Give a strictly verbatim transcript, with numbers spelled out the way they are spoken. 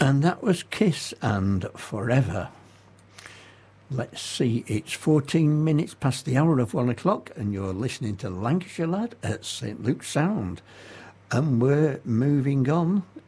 And that was Kiss and Forever. Let's see, it's fourteen minutes past the hour of one o'clock, and you're listening to Lancashire Lad at Saint Luke's Sound. And we're moving on